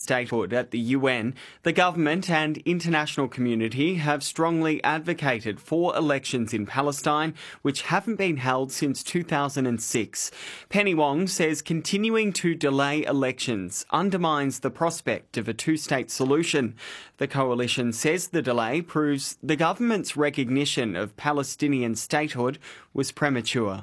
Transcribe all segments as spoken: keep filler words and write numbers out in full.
statehood at the U N, the government and international community have strongly advocated for elections in Palestine, which haven't been held since two thousand six. Penny Wong says continuing to delay elections undermines the prospect of a two-state solution. The coalition says the delay proves the government's recognition of Palestinian statehood was premature.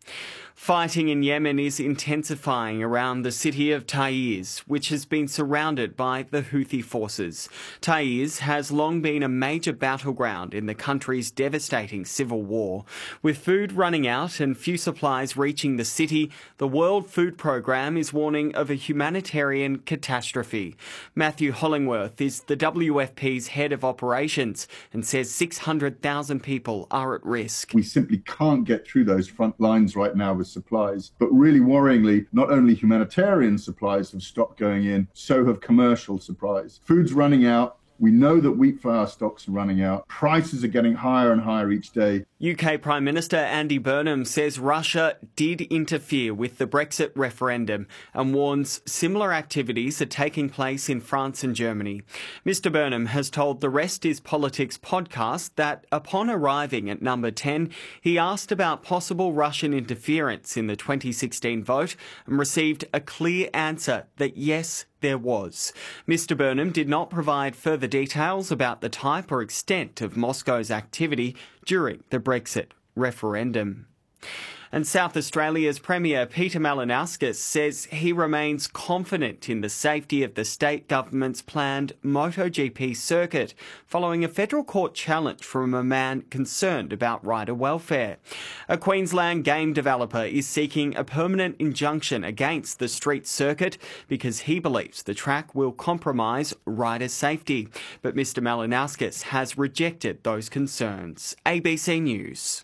Fighting in Yemen is intensifying around the city of Taiz, which has been surrounded by the Houthi forces. Taiz has long been a major battleground in the country's devastating civil war. With food running out and few supplies reaching the city, the World Food Programme is warning of a humanitarian catastrophe. Matthew Hollingworth is the W F P's head of operations and says six hundred thousand people are at risk. We simply can't get through those front lines right now with supplies. But really worryingly, not only humanitarian supplies have stopped going in, so have commercial supplies. Food's running out. We know that wheat flour stocks are running out. Prices are getting higher and higher each day. U K Prime Minister Andy Burnham says Russia did interfere with the Brexit referendum and warns similar activities are taking place in France and Germany. Mr Burnham has told the Rest is Politics podcast that upon arriving at number ten, he asked about possible Russian interference in the twenty sixteen vote and received a clear answer that yes, there was. Mr Burnham did not provide further details about the type or extent of Moscow's activity during the Brexit referendum. And South Australia's Premier Peter Malinauskas says he remains confident in the safety of the state government's planned MotoGP circuit following a federal court challenge from a man concerned about rider welfare. A Queensland game developer is seeking a permanent injunction against the street circuit because he believes the track will compromise rider safety. But Mr Malinauskas has rejected those concerns. A B C News.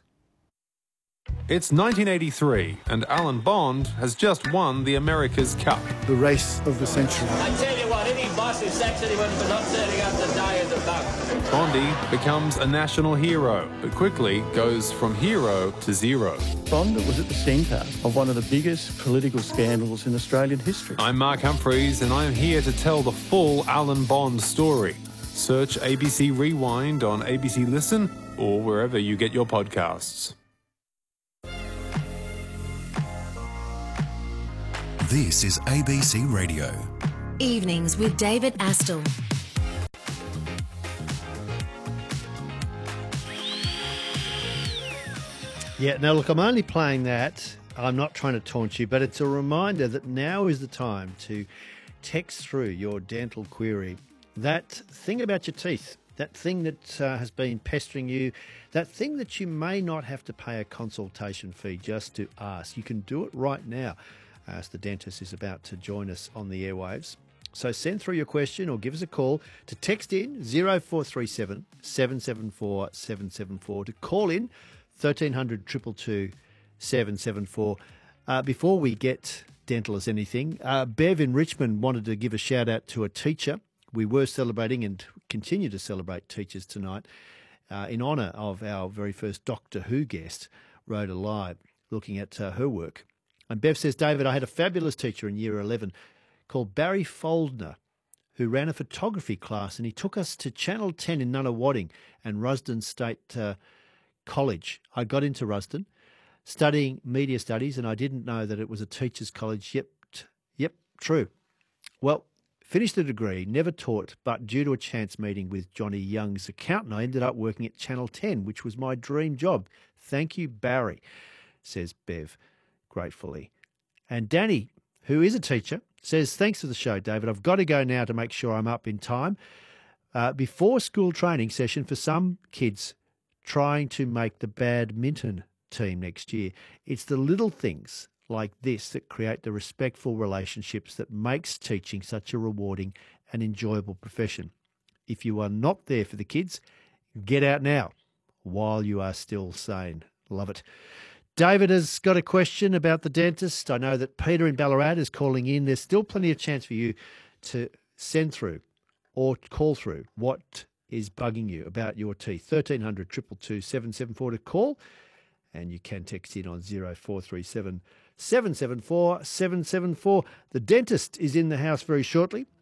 It's nineteen eighty-three and Alan Bond has just won the America's Cup. The race of the century. I tell you what, any boss who sacks anyone for not turning up to die is a bug. Bondy becomes a national hero, but quickly goes from hero to zero. Bond was at the centre of one of the biggest political scandals in Australian history. I'm Mark Humphreys and I'm here to tell the full Alan Bond story. Search A B C Rewind on A B C Listen or wherever you get your podcasts. This is A B C Radio. Evenings with David Astle. Yeah, now look, I'm only playing that. I'm not trying to taunt you, but it's a reminder that now is the time to text through your dental query. That thing about your teeth, that thing that uh, has been pestering you, that thing that you may not have to pay a consultation fee just to ask. You can do it right now. As the dentist is about to join us on the airwaves. So send through your question or give us a call to text in zero four three seven, seven seven four, seven seven four, to call in thirteen hundred, two two two, seven seven four. Uh, before we get dental as anything, uh, Bev in Richmond wanted to give a shout out to a teacher. We were celebrating and continue to celebrate teachers tonight uh, in honour of our very first Doctor Who guest, Rhoda Lai, looking at uh, her work. And Bev says, David, I had a fabulous teacher in year eleven called Barry Foldner, who ran a photography class, and he took us to Channel ten in Nunawading and Rusden State uh, College. I got into Rusden studying media studies, and I didn't know that it was a teacher's college. Yep, t- yep, true. Well, finished the degree, never taught, but due to a chance meeting with Johnny Young's accountant, I ended up working at Channel ten, which was my dream job. Thank you, Barry, says Bev, gratefully. And Danny, who is a teacher, says, thanks for the show, David. I've got to go now to make sure I'm up in time uh, before school training session for some kids trying to make the badminton team next year. It's the little things like this that create the respectful relationships that makes teaching such a rewarding and enjoyable profession. If you are not there for the kids, get out now while you are still sane. Love it. David has got a question about the dentist. I know that Peter in Ballarat is calling in. There's still plenty of chance for you to send through or call through what is bugging you about your teeth. thirteen hundred, two two two, seven seven four to call, and you can text in on zero four three seven, seven seven four, seven seven four. The dentist is in the house very shortly.